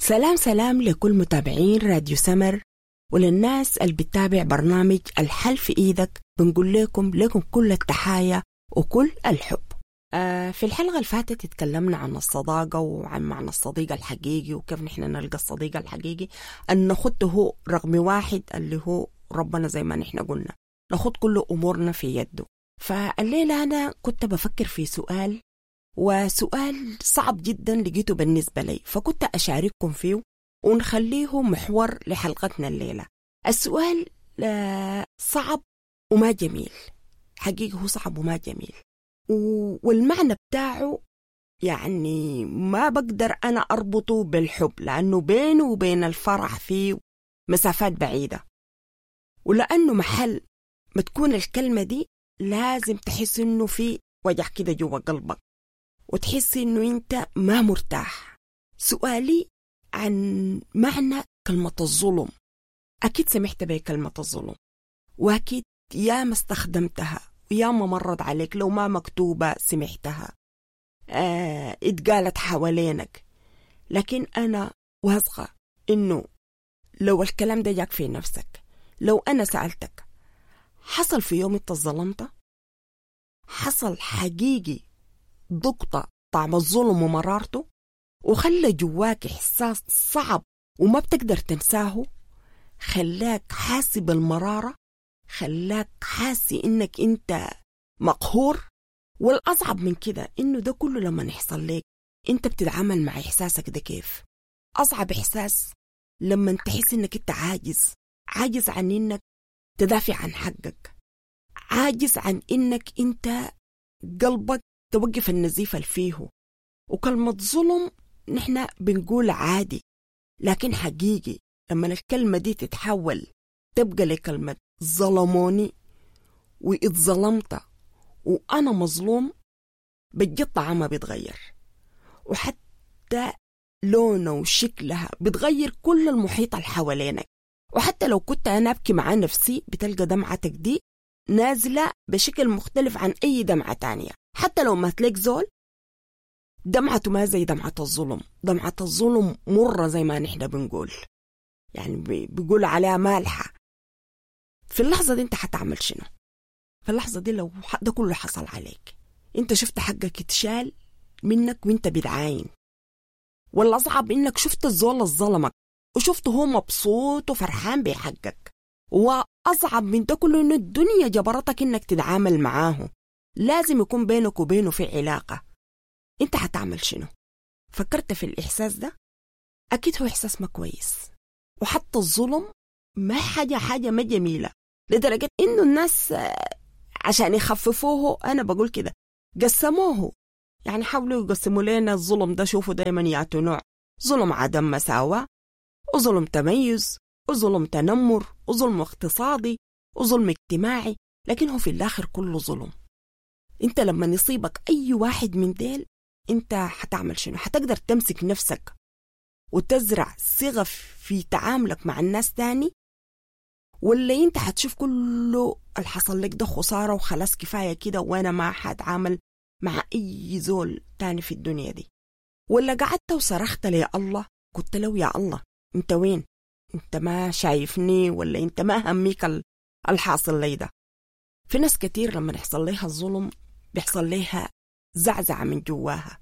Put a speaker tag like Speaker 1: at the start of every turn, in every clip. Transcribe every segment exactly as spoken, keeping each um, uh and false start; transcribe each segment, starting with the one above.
Speaker 1: سلام سلام لكل متابعين راديو سمر وللناس اللي بتتابع برنامج الحل في إيدك. بنقول لكم لكم كل التحايا وكل الحب. آه في الحلقة اللي فاتت اتكلمنا عن الصداقة وعن معنى الصديق الحقيقي وكيف نحن نلقى الصديق الحقيقي، أن نخده هو رقم واحد اللي هو ربنا زي ما نحن قلنا، نخد كل أمورنا في يده. فالليلة أنا كنت بفكر في سؤال، وسؤال صعب جدا لقيته بالنسبة لي، فكنت أشارككم فيه ونخليه محور لحلقتنا الليلة. السؤال صعب وما جميل، حقيقة هو صعب وما جميل، والمعنى بتاعه يعني ما بقدر أنا أربطه بالحب، لأنه بينه وبين الفرح فيه مسافات بعيدة، ولأنه محل ما تكون الكلمة دي لازم تحس إنه في وجع كده جوا قلبك وتحس إنه أنت ما مرتاح. سؤالي عن معنى كلمة الظلم. أكيد سمعت بكلمة الظلم، وأكيد يا ما استخدمتها ويا ما مرت عليك، لو ما مكتوبة سمعتها، آه اتقالت حوالينك. لكن أنا واثقة إنه لو الكلام ده جاك في نفسك، لو أنا سألتك حصل في يوم انت ظلمت، حصل حقيقي ضغط طعم الظلم ومرارته وخلى جواك إحساس صعب وما بتقدر تنساه، خلاك حاسي بالمرارة، خلاك حاسي إنك أنت مقهور. والأصعب من كده إنه ده كله لما يحصل لك أنت بتتعامل مع إحساسك ده كيف؟ أصعب إحساس لما تحس إنك أنت عاجز، عاجز عن إنك تدافع عن حقك، عاجز عن إنك أنت قلبك توقف النزيف اللي فيه. وكلمة ظلم نحن بنقول عادي، لكن حقيقي لما الكلمة دي تتحول تبقى لكلمة ظلموني واتظلمت وأنا مظلوم، بجد طعمها بيتغير، وحتى لونها وشكلها بتغير كل المحيط اللي حوالينك. وحتى لو كنت أنا أبكي مع نفسي بتلقى دمعتك دي نازلة بشكل مختلف عن أي دمعة تانية. حتى لو ما تلاقي زول دمعته ما زي دمعة الظلم، دمعة الظلم مرة زي ما نحن بنقول، يعني بيقول عليها مالحة. في اللحظة دي انت حتعمل شنو؟ في اللحظة دي لو ده كله حصل عليك، انت شفت حقك اتشال منك وانت بتعاين، ولا أصعب انك شفت الزول الظلمك وشفته هو مبسوط وفرحان بحقك، وأصعب من ده كله انه الدنيا جبرتك انك تتعامل معاه، لازم يكون بينك وبينه في علاقة. انت حتعمل شنو؟ فكرت في الإحساس ده؟ أكيد هو إحساس ما كويس، وحتى الظلم ما حاجة حاجة ما جميلة، لدرجة إنه الناس عشان يخففوه أنا بقول كده قسموه، يعني حاولوا يقسموا لنا الظلم ده. شوفوا دايما يعطوا نوع: ظلم عدم مساواة، وظلم تميز، وظلم تنمر، وظلم اقتصادي، وظلم اجتماعي، لكن هو في الآخر كله ظلم. انت لما يصيبك أي واحد من ديل انت حتعمل شنو؟ حتقدر تمسك نفسك وتزرع صيغة في تعاملك مع الناس تاني، ولا انت حتشوف كله الحصل لك ده خسارة وخلاص كفاية كده وانا ما حتعامل مع اي زول تاني في الدنيا دي؟ ولا قعدت وصرخت لي الله، قلت له يا الله انت وين؟ انت ما شايفني ولا انت ما هميك الحاصل لي ده؟ في ناس كتير لما يحصل لها الظلم بيحصل لها زعزعة من جواها،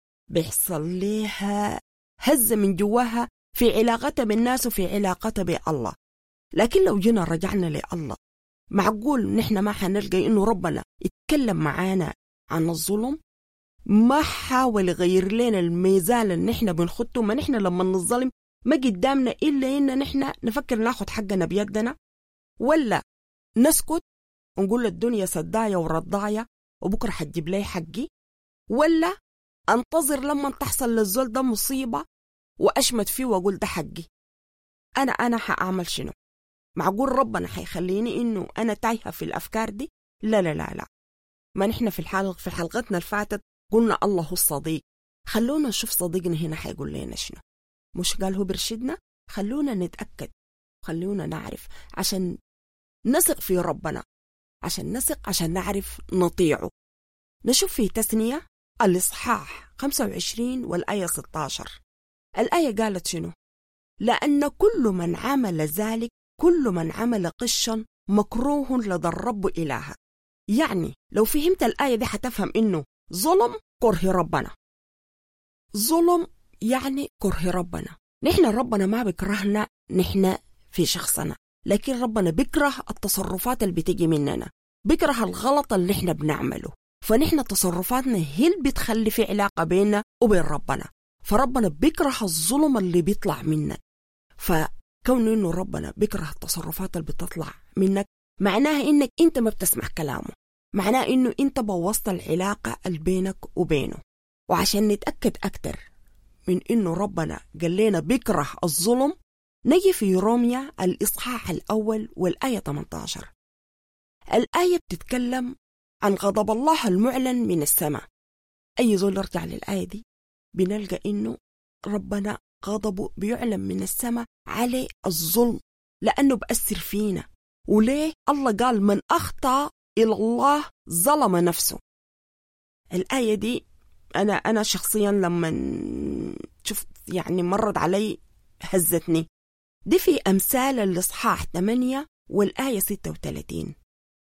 Speaker 1: بيحصل لها هزة من جواها في علاقتها بالناس وفي علاقتها بالله. لكن لو جينا رجعنا لله، معقول نحن ما حنلقى إنه ربنا يتكلم معانا عن الظلم؟ ما حاول يغير لنا الميزان اللي نحن بنخطه؟ ما نحن لما نظلم ما قدامنا إلا إن نحن نفكر ناخد حقنا بيدنا، ولا نسكت ونقول الدنيا سداية ورضاية وبكرة حتجيب لي حقي، ولا انتظر لما تحصل للزول ده مصيبة وأشمت فيه وأقول ده حقي؟ أنا أنا حأعمل شنو؟ معقول ربنا حيخليني إنه أنا تايهة في الأفكار دي؟ لا لا لا لا. ما نحن في الحلقة في حلقتنا الفاتت قلنا الله هو الصديق، خلونا نشوف صديقنا هنا حيقول لنا شنو. مش قال هو برشدنا؟ خلونا نتأكد، خلونا نعرف عشان نثق في ربنا، عشان نثق عشان نعرف نطيعه. نشوف في تثنية الإصحاح خمسة وعشرين والآية ستة عشر. الآية قالت شنو؟ لأن كل من عمل ذلك، كل من عمل قشا مكروه لدى الرب إلهك. يعني لو فهمت الآية دي حتفهم إنه ظلم كره ربنا. ظلم يعني كره ربنا. نحن ربنا ما بيكرهنا نحن في شخصنا، لكن ربنا بيكره التصرفات اللي بتيجي مننا، بيكره الغلط اللي نحن بنعمله. فنحن تصرفاتنا هي اللي بتخلي في علاقة بيننا وبين ربنا. فربنا بيكره الظلم اللي بيطلع منك. فكون إنه ربنا بيكره التصرفات اللي بتطلع منك معناها إنك أنت ما بتسمع كلامه، معناه إنه أنت بوظت العلاقة اللي بينك وبينه. وعشان نتأكد أكتر من إنه ربنا قال لنا بيكره الظلم، نجي في روميا الإصحاح الأول والآية ثمانية عشر. الآية بتتكلم عن غضب الله المعلن من السماء. أي زول يرجع للآية دي بنلقى إنه ربنا غضبه بيعلن من السماء على الظلم، لأنه بأثر فينا. وليه؟ الله قال من أخطأ إلى الله ظلم نفسه. الآية دي أنا أنا شخصيا لما شفت يعني مرت علي هزتني. دي في أمثال الإصحاح ثمانية والآية ستة وثلاثين.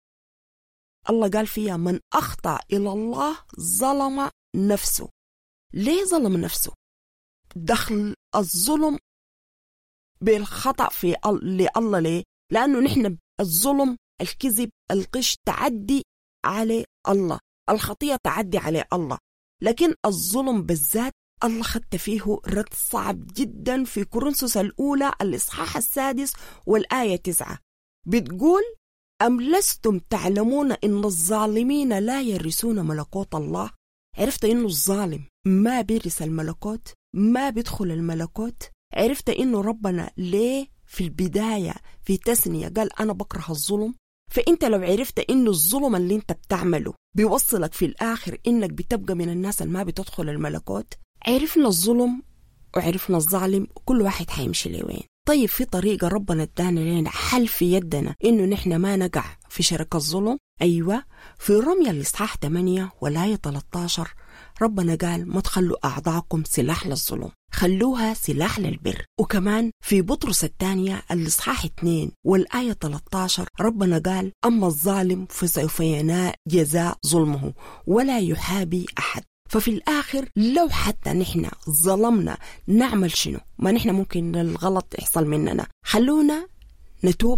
Speaker 1: الله قال فيها من أخطأ إلى الله ظلم نفسه. ليه ظلم نفسه؟ دخل الظلم بالخطأ في الله. ليه؟ لأنه نحن الظلم، الكذب، الغش تعدي على الله، الخطيئة تعدي على الله. لكن الظلم بالذات الله خدت فيه رد صعب جدا في كورنثوس الأولى الإصحاح السادس والآية تسعة. بتقول أم لستم تعلمون إن الظالمين لا يرثون ملكوت الله؟ عرفت إنه الظالم ما بيرث الملكوت، ما بيدخل الملكوت. عرفت إنه ربنا ليه في البداية في تثنية قال أنا بكره الظلم. فأنت لو عرفت إنه الظلم اللي أنت بتعمله بيوصلك في الآخر إنك بتبقى من الناس اللي ما بتدخل الملكوت، عرفنا الظلم وعرفنا الظالم، كل واحد حيمشي لوين. طيب في طريقة ربنا ادانا لنا حل في يدنا إنه نحن ما نقع في شرك الظلم. أيوة، في روميا الإصحاح ثمانية والآية ثلاثة عشر ربنا قال ما تخلوا أعضاءكم سلاح للظلم، خلوها سلاح للبر. وكمان في بطرس الثانية الإصحاح اثنين والآية ثلاثة عشر ربنا قال أما الظالم فسوف ينال جزاء ظلمه ولا يحابي أحد. ففي الآخر لو حتى نحن ظلمنا نعمل شنو؟ ما نحن ممكن الغلط يحصل مننا، خلونا نتوب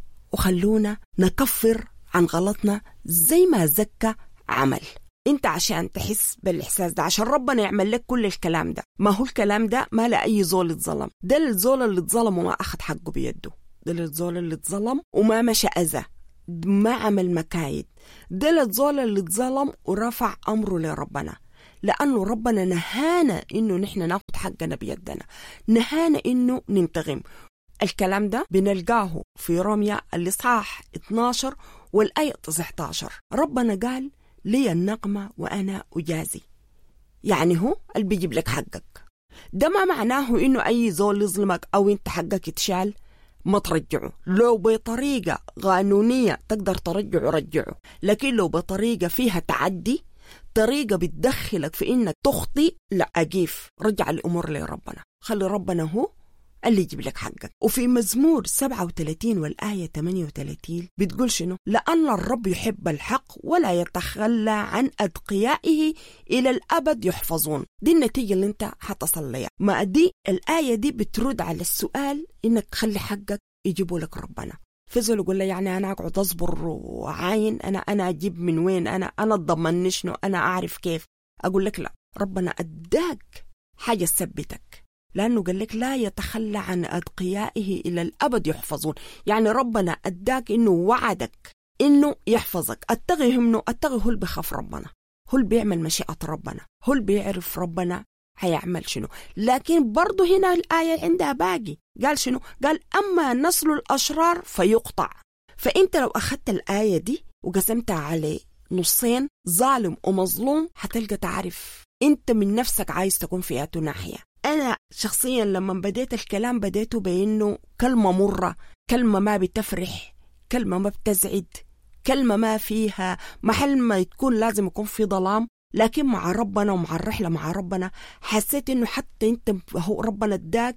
Speaker 1: وخلونا نكفر عن غلطنا زي ما زكى عمل. انت عشان تحس بالإحساس ده، عشان ربنا يعمل لك كل الكلام ده. ما هو الكلام ده ما لأي زول اتظلم، ده الزول اللي اتظلم وما أخذ حقه بيده، ده الزول اللي اتظلم وما مشى أذى، ما عمل مكايد، ده الزول اللي اتظلم ورفع أمره لربنا. لأنه ربنا نهانا إنه نحن ناخد حقنا بيدنا، نهانا إنه ننتقم. الكلام ده بنلقاه في روميا الإصحاح اثني عشر والآية تسعة عشر. ربنا قال لي النقمة وأنا أجازي. يعني هو اللي بيجيب لك حقك. ده ما معناه إنه أي زول يظلمك أو أنت حقك يتشال ما ترجعه. لو بطريقة قانونية تقدر ترجعه رجعه، لكن لو بطريقة فيها تعدي، طريقة بتدخلك في إنك تخطي، لا أجيف، رجع الأمور لربنا، خلي ربنا هو اللي يجيب لك حقك. وفي مزمور سبعة وثلاثين والآية ثمانية وثلاثين بتقول شنو؟ لأن الرب يحب الحق ولا يتخلى عن أتقيائه إلى الأبد يحفظون. دي النتيجة اللي انت حتصل لها. ما دي الآية دي بترد على السؤال إنك تخلي حقك يجيبوا لك ربنا. فزول يقول لي يعني أنا أقعد أصبر وعاين، أنا أنا أجيب من وين؟ أنا أنا أضمن شنو؟ أنا أعرف كيف؟ أقول لك لا، ربنا أداك حاجة تثبتك، لأنه قال لك لا يتخلى عن أتقيائه إلى الأبد يحفظون. يعني ربنا أداك إنه وعدك إنه يحفظك. أتغي منه، أتغي هو اللي بيخاف ربنا، هو اللي بيعمل مشيئة ربنا، هو اللي بيعرف ربنا هيعمل شنو. لكن برضو هنا الآية عندها باقي، قال شنو؟ قال أما نسل الأشرار فيقطع. فأنت لو أخذت الآية دي وقسمتها على نصين، ظالم ومظلوم، هتلقى تعرف أنت من نفسك عايز تكون في أي ناحية. أنا شخصيا لما بديت الكلام بديته بأنه كلمة مرة، كلمة ما بتفرح، كلمة ما بتزعد، كلمة ما فيها محل ما تكون لازم يكون في ظلام. لكن مع ربنا ومع الرحلة مع ربنا حسيت إنه حتى أنت هو ربنا اداك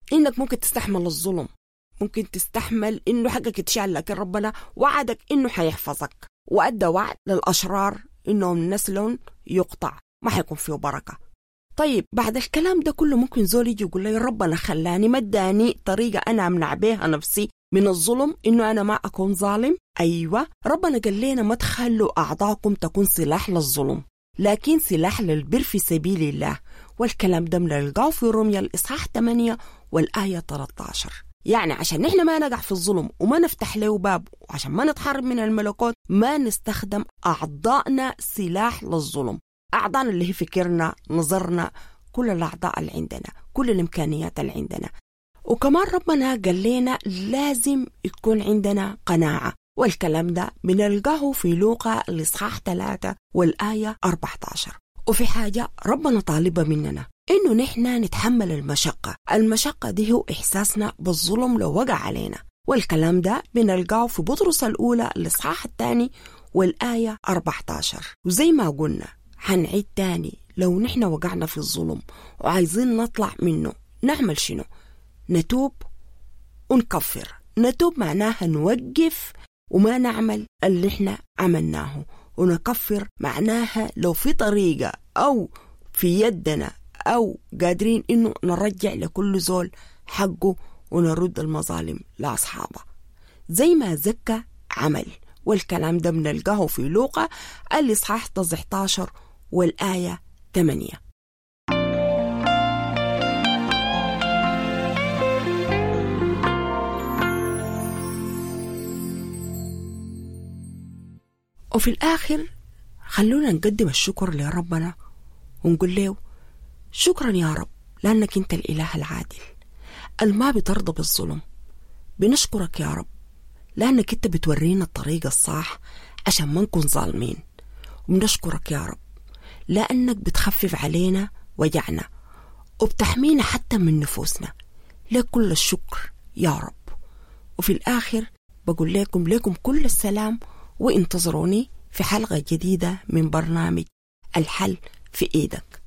Speaker 1: إنك ممكن تستحمل الظلم، ممكن تستحمل إنه حقك يتشال، لكن ربنا وعدك إنه حيحفظك، وأدى وعد للأشرار إنهم نسل يقطع ما حيكون فيه بركة. طيب بعد الكلام ده كله ممكن زول يجي يقول لي ربنا خلاني ما اداني طريقة أنا أمنع بيها نفسي من الظلم، إنه أنا ما أكون ظالم. أيوة، ربنا قال لنا ما تخلوا أعضاءكم تكون سلاح للظلم لكن سلاح للبر في سبيل الله. والكلام ده بنلقاه في روميا الإصحاح ثمانية والآية ثلاثة عشر. يعني عشان نحن ما نقع في الظلم وما نفتح له باب، وعشان ما نتحارب من الملكوت، ما نستخدم أعضائنا سلاح للظلم. أعضائنا اللي هي فكرنا، نظرنا، كل الأعضاء اللي عندنا، كل الإمكانيات اللي عندنا. وكمان ربنا قال لنا لازم يكون عندنا قناعة، والكلام ده بنلقاه في لوقا الإصحاح ثلاثة والآية أربعة عشر. وفي حاجة ربنا طالبة مننا إنه نحن نتحمل المشقة. المشقة دي هو إحساسنا بالظلم لو وقع علينا، والكلام ده بنلقاه في بطرس الأولى الإصحاح الثاني والآية أربعة عشر. وزي ما قلنا هنعيد تاني، لو نحن وقعنا في الظلم وعايزين نطلع منه نعمل شنو؟ نتوب ونكفر. نتوب معناها نوقف وما نعمل اللي احنا عملناه، ونكفر معناها لو في طريقة أو في يدنا أو قادرين إنه نرجع لكل زول حقه ونرد المظالم لأصحابه زي ما زكى عمل. والكلام ده بنلقاه في لوقا الإصحاح تسعة عشر والآية ثمانية. وفي الآخر خلونا نقدم الشكر لربنا ونقول له شكرا يا رب لأنك أنت الإله العادل الما بترضى بالظلم. بنشكرك يا رب لأنك أنت بتورينا الطريق الصح عشان ما نكون ظالمين. وبنشكرك يا رب لأنك بتخفف علينا وجعنا وبتحمينا حتى من نفوسنا. لك كل الشكر يا رب. وفي الآخر بقول لكم لكم كل السلام، وانتظروني في حلقة جديدة من برنامج الحل في إيدك.